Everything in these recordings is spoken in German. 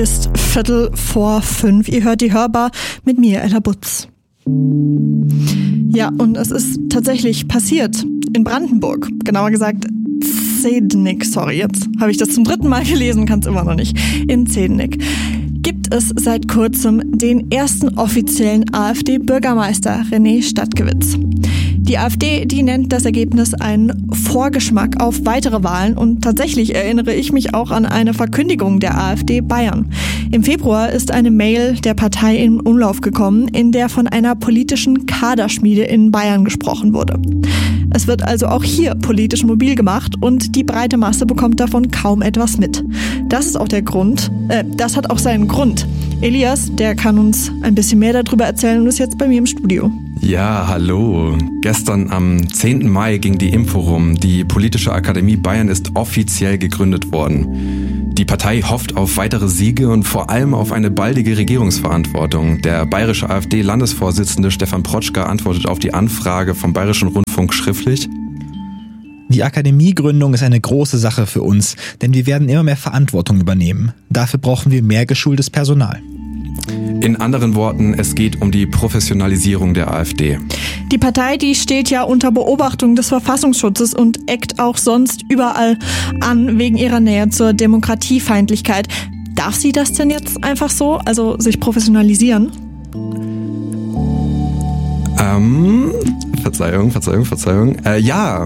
Ist 4:15. Ihr hört die Hörbar mit mir, Ella Butz. Ja, und es ist tatsächlich passiert. In Brandenburg. Genauer gesagt Zednik. Sorry, jetzt habe ich das zum 3. Mal gelesen, kann es immer noch nicht. In Zednik gibt es seit kurzem den ersten offiziellen AfD-Bürgermeister, René Stadtgewitz. Die AfD, die nennt das Ergebnis einen Vorgeschmack auf weitere Wahlen und tatsächlich erinnere ich mich auch an eine Verkündigung der AfD Bayern. Im Februar ist eine Mail der Partei in Umlauf gekommen, in der von einer politischen Kaderschmiede in Bayern gesprochen wurde. Es wird also auch hier politisch mobil gemacht und die breite Masse bekommt davon kaum etwas mit. Das ist auch der Grund, das hat auch seinen Grund. Elias, der kann uns ein bisschen mehr darüber erzählen und ist jetzt bei mir im Studio. Ja, hallo. Gestern am 10. Mai ging die Info rum. Die Politische Akademie Bayern ist offiziell gegründet worden. Die Partei hofft auf weitere Siege und vor allem auf eine baldige Regierungsverantwortung. Der bayerische AfD-Landesvorsitzende Stefan Protschka antwortet auf die Anfrage vom Bayerischen Rundfunk schriftlich: Die Akademiegründung ist eine große Sache für uns, denn wir werden immer mehr Verantwortung übernehmen. Dafür brauchen wir mehr geschultes Personal. In anderen Worten, es geht um die Professionalisierung der AfD. Die Partei, die steht ja unter Beobachtung des Verfassungsschutzes und eckt auch sonst überall an wegen ihrer Nähe zur Demokratiefeindlichkeit. Darf sie das denn jetzt einfach so, also sich professionalisieren? Verzeihung. Ja.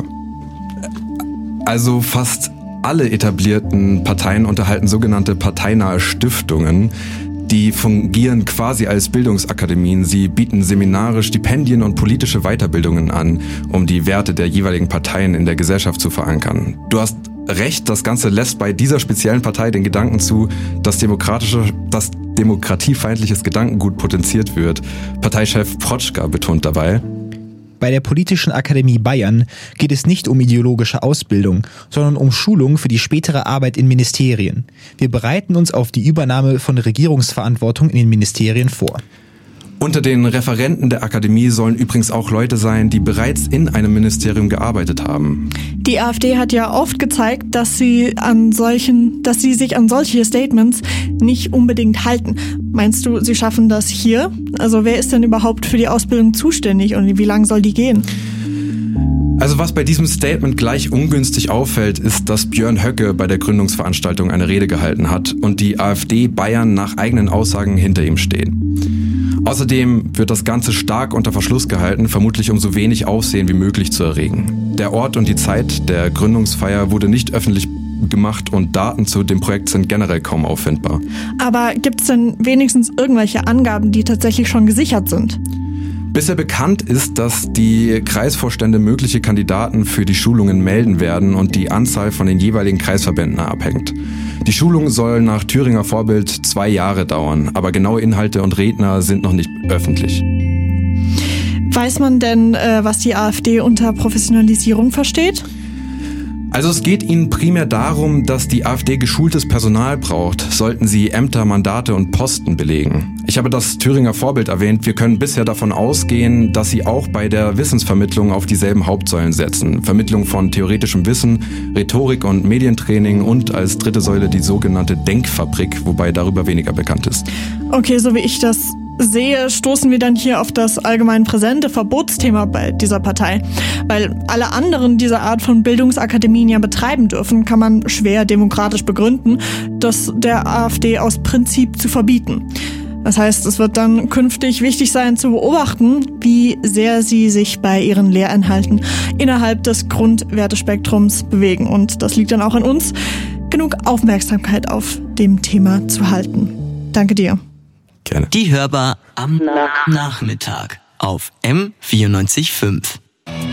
Also fast alle etablierten Parteien unterhalten sogenannte parteinahe Stiftungen. Die fungieren quasi als Bildungsakademien. Sie bieten Seminare, Stipendien und politische Weiterbildungen an, um die Werte der jeweiligen Parteien in der Gesellschaft zu verankern. Du hast recht, das Ganze lässt bei dieser speziellen Partei den Gedanken zu, dass demokratiefeindliches Gedankengut potenziert wird. Parteichef Protschka betont dabei: Bei der Politischen Akademie Bayern geht es nicht um ideologische Ausbildung, sondern um Schulung für die spätere Arbeit in Ministerien. Wir bereiten uns auf die Übernahme von Regierungsverantwortung in den Ministerien vor. Unter den Referenten der Akademie sollen übrigens auch Leute sein, die bereits in einem Ministerium gearbeitet haben. Die AfD hat ja oft gezeigt, dass sie sich an solche Statements nicht unbedingt halten. Meinst du, sie schaffen das hier? Also wer ist denn überhaupt für die Ausbildung zuständig und wie lange soll die gehen? Also was bei diesem Statement gleich ungünstig auffällt, ist, dass Björn Höcke bei der Gründungsveranstaltung eine Rede gehalten hat und die AfD Bayern nach eigenen Aussagen hinter ihm stehen. Außerdem wird das Ganze stark unter Verschluss gehalten, vermutlich um so wenig Aufsehen wie möglich zu erregen. Der Ort und die Zeit der Gründungsfeier wurde nicht öffentlich gemacht und Daten zu dem Projekt sind generell kaum auffindbar. Aber gibt es denn wenigstens irgendwelche Angaben, die tatsächlich schon gesichert sind? Bisher bekannt ist, dass die Kreisvorstände mögliche Kandidaten für die Schulungen melden werden und die Anzahl von den jeweiligen Kreisverbänden abhängt. Die Schulung soll nach Thüringer Vorbild 2 Jahre dauern, aber genaue Inhalte und Redner sind noch nicht öffentlich. Weiß man denn, was die AfD unter Professionalisierung versteht? Also es geht ihnen primär darum, dass die AfD geschultes Personal braucht, sollten sie Ämter, Mandate und Posten belegen. Ich habe das Thüringer Vorbild erwähnt. Wir können bisher davon ausgehen, dass sie auch bei der Wissensvermittlung auf dieselben Hauptsäulen setzen. Vermittlung von theoretischem Wissen, Rhetorik und Medientraining und als 3. Säule die sogenannte Denkfabrik, wobei darüber weniger bekannt ist. Okay, so wie ich das sehe, stoßen wir dann hier auf das allgemein präsente Verbotsthema bei dieser Partei. Weil alle anderen diese Art von Bildungsakademien ja betreiben dürfen, kann man schwer demokratisch begründen, das der AfD aus Prinzip zu verbieten. Das heißt, es wird dann künftig wichtig sein zu beobachten, wie sehr sie sich bei ihren Lehrinhalten innerhalb des Grundwertespektrums bewegen. Und das liegt dann auch an uns, genug Aufmerksamkeit auf dem Thema zu halten. Danke dir. Gerne. Die Hörbar am Nachmittag auf M94.5.